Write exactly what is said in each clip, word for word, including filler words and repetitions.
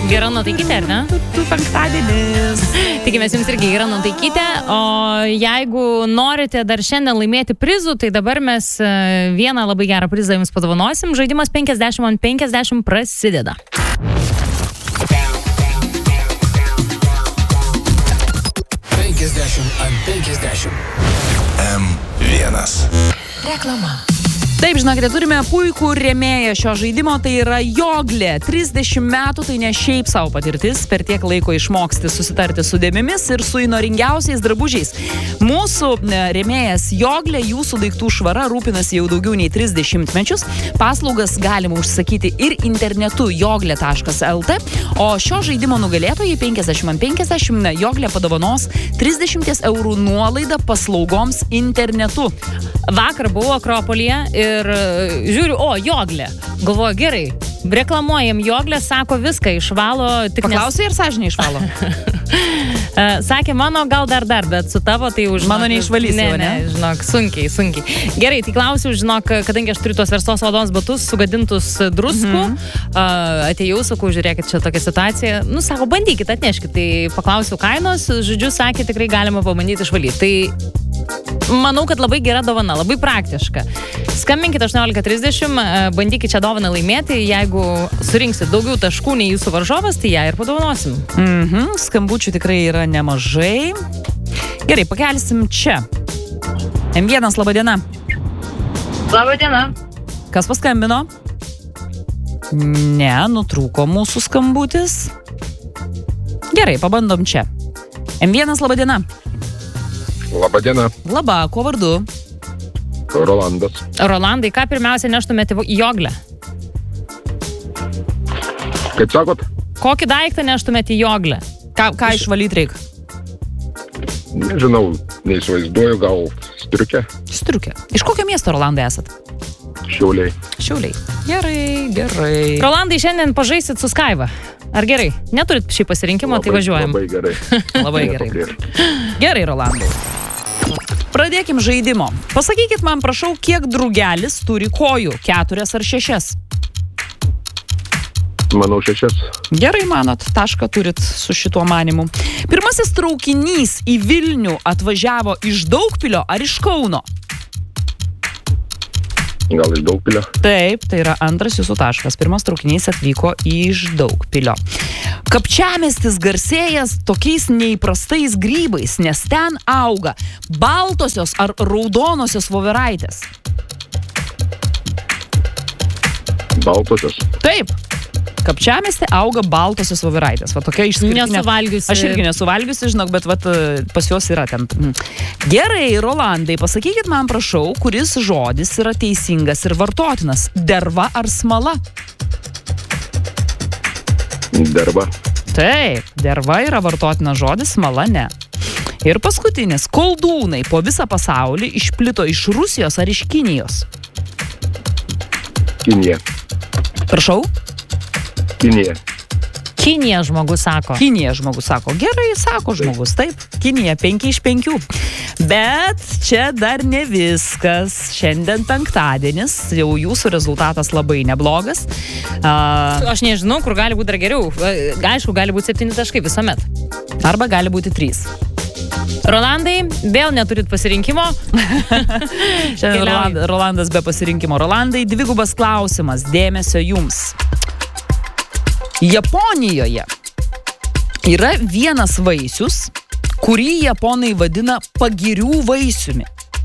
Gera nuotaikytė, ar ne? Penktadienis. Tikimės jums irgi gera nuotaikytė. O jeigu norite dar šiandien laimėti prizų, tai dabar mes vieną labai gerą prizą jums padovanosim. Žaidimas penkiasdešimt ant penkiasdešimt prasideda. penkiasdešimt ant penkiasdešimt. M vienas. Reklama. Taip, žinokite, turime puikų rėmėją šio žaidimo, tai yra Joglė. trisdešimt metų tai ne šiaip savo patirtis, per tiek laiko išmoksti susitarti su dėmėmis ir su įnoringiausiais drabužiais. Mūsų rėmėjas Joglė, jūsų daiktų švara rūpinasi jau daugiau nei trisdešimt mečius. Paslaugas galima užsakyti ir internetu joglė taškas lt, o šio žaidimo nugalėtojai penkiasdešimt ant penkiasdešimt Joglė padovanos trisdešimt eurų nuolaidą paslaugoms internetu. Vakar buvau Akropolyje ir žiūriu, o, Joglė. Galvoju, gerai, reklamuojam Joglę, sako, viską išvalo. Paklausai, ar sąžinė išvalo? Sakė, mano gal dar dar, bet su tavo tai už... Mano neišvalysi, ne, ne? Ne, žinok, sunkiai, sunkiai. Gerai, tai klausiu, žinok, kadangi aš turiu tuos verstos odos batus, sugadintus druskų, mm-hmm. atėjau, sakau, žiūrėkit, čia tokia situacija. Nu, sako, bandykit, atneškit. Tai paklausiu kainos, žodžiu, sakė, tikrai galima pabandyti išvalyti. Tai manau, kad labai gera dovana, labai praktiška. Skambinkit aštuoniolika trisdešimt, bandykit čia dovaną laimėti. Jeigu surinksit daugiau taškų nei jūsų varžovas, tai ją ir padovanosim. Mhm, skambučių tikrai yra nemažai. Gerai, pakelsim čia. M vienas, laba diena. Labą dieną. Kas paskambino? Ne, nutrūko mūsų skambutis. Gerai, pabandom čia. M vienas, laba diena. Labą dieną. Labą, kuo vardu? Rolandas. Rolandai, ką pirmiausia neštumėte į Joglę? Kaip sakot? Kokį daiktą neštumėte į Joglę? Ką, ką išvalyti reikia? Nežinau, neįsivaizduoju, gal striukė. Striukė. Iš kokio miesto, Rolandai, esat? Šiauliai. Šiauliai. Gerai, gerai. Rolandai, šiandien pažaisit su Skaiva. Ar gerai? Neturit šį pasirinkimą, Labai, tai važiuojam. Labai gerai. Labai gerai. Gerai, Rolandai. Pradėkim žaidimo. Pasakykit man, prašau, kiek drugelis turi kojų? Keturias ar šešias? Manau, šešias. Gerai manot, tašką turit su šituo manimu. Pirmasis traukinys į Vilnių atvažiavo iš Daugpilio ar iš Kauno? Gal iš Daugpilio? Taip, tai yra antras jūsų taškas. Pirmas traukinys atvyko iš Daugpilio. Kapčiamiestis garsėjas tokiais neįprastais grybais, nes ten auga baltosios ar raudonosios voveraitės. Baltosios. Taip. Kapčiamieste auga baltosios voveraitės. Va tokia išskirtinė. Nesuvalgiusi. Aš irgi nesuvalgiusi, žinok, bet vat, pas juos yra ten. Gerai, Rolandai, pasakykit man, prašau, kuris žodis yra teisingas ir vartotinas. Derva ar smala? Derva. Taip, derva yra vartotinas žodis, smala ne. Ir paskutinis. Koldūnai po visą pasaulį išplito iš Rusijos ar iš Kinijos? Kinija. Prašau? Kinija. Kinija žmogus sako. Kinija žmogus sako. Gerai, sako žmogus, taip. Kinija penki iš penkių. Bet čia dar ne viskas. Šiandien penktadienis, jau jūsų rezultatas labai neblogas. Uh, Aš nežinau, kur gali būti dar geriau. Aišku, gali būti septyni taškai visuomet. Arba gali būti trys. Rolandai, vėl neturit pasirinkimo. Šiandien Roland, Rolandas be pasirinkimo. Rolandai, dvigubas klausimas. Dėmesio jums. Japonijoje yra vienas vaisius, kurį japonai vadina pagirių vaisiumi.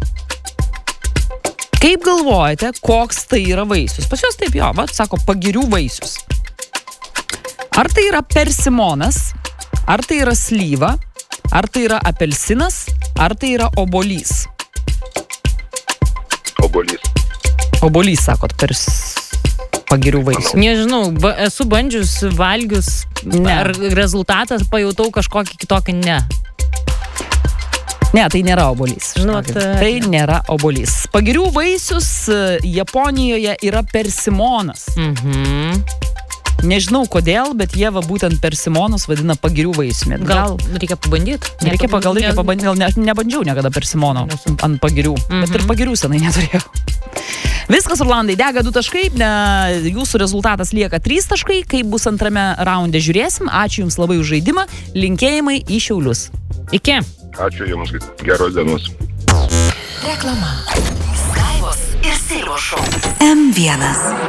Kaip galvojate, koks tai yra vaisius? Pas juos taip jo, va, sako pagirių vaisius. Ar tai yra persimonas, ar tai yra slyva, ar tai yra apelsinas, ar tai yra obolys? Obolys. Obolys, sakot, pers... pagirių vaisių. Nežinau, ba, esu bandžius, valgius, Ne. ar rezultatas pajutau kažkokį kitokį ne. Ne, tai nėra obolys. Nu, žinokit. tai- Tai nėra obolys. Pagirių vaisius e, Japonijoje yra persimonas. Mhm. Nežinau kodėl, bet jie va būtent persimonus vadina pagirių vaisiumi. Gal reikia pabandyti? Reikia pagal reikia pabandyti, ne, nebandžiau niekada persimono Nesu. ant pagirių, Mhm. bet ir pagirių senai neturėjau. Viskas, Orlandai, dega du taškai, ne, jūsų rezultatas lieka trys taškai, kaip bus antrame raunde žiūrėsim. Ačiū Jums labai už žaidimą, linkėjimai į Šiaulius. Iki. Ačiū Jums, geros dienos. Reklama. Skaivos ir Silvo šou. M vienas.